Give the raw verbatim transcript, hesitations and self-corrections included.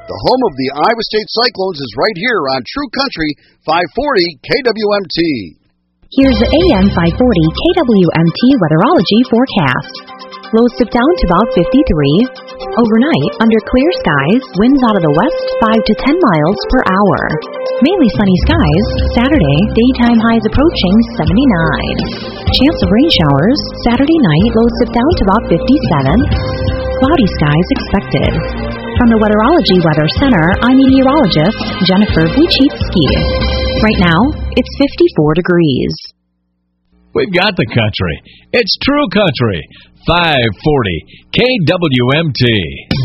The home of the Iowa State Cyclones is right here on True Country five forty K W M T. Here's the A M five forty K W M T weatherology forecast. Lows dip down to about fifty-three. Overnight, under clear skies, winds out of the west five to ten miles per hour. Mainly sunny skies. Saturday, daytime highs approaching seventy-nine. Chance of rain showers. Saturday night, lows dip down to about fifty-seven. Cloudy skies expected. From the Weatherology Weather Center, I'm meteorologist Jennifer Wojcicki. Right now, it's fifty-four degrees. We've got the country. It's True Country five forty K W M T.